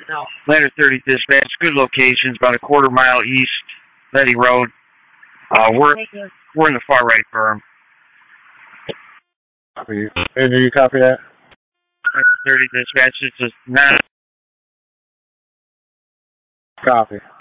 Ladder 30 dispatch, good locations, about a quarter-mile east, Betty Road. We're in the far right berm. Copy. Andrew, you copy that? Ladder 30 dispatch, it's a not. Copy.